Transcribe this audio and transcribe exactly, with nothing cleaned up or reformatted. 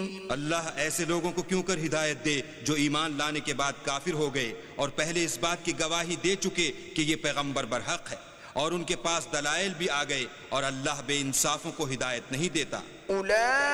अल्लाह ऐसे लोगों को क्यों कर हिदायत दे जो ईमान लाने के बाद काफिर हो गए और पहले इस बात की गवाही दे चुके कि ये पैगंबर बरहक है और उनके पास दलाइल भी आ गए, और अल्लाह बेइंसाफों को हिदायत नहीं देता।